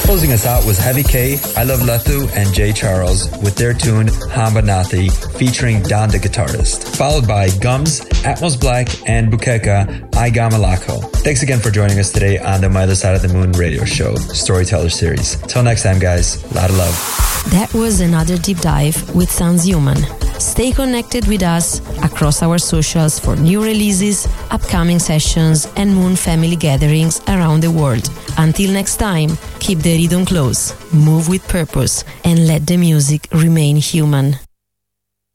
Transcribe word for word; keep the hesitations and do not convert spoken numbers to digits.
Closing us out was Heavy K, I Love Lathu, and Jay Charles with their tune Hamba Nathi featuring Don the Guitarist. Followed by Gums, Atmos Black, and Bukeka, I Gamalako. Thanks again for joining us today on the My Other Side of the Moon radio show, Storyteller Series. Till next time, guys, a lot of love. That was another deep dive with Sounds Human. Stay connected with us across our socials for new releases, upcoming sessions, and Moon family gatherings around the world. Until next time, keep the rhythm close, move with purpose, and let the music remain human.